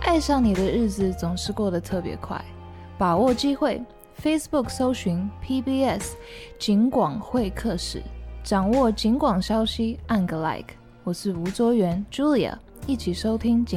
爱上你的日子总是过得特别快，把握机会 ，Facebook 搜寻 PBS 警广会客室，掌握警广消息，按个 like。我是吴卓源 Julia， 一起收听警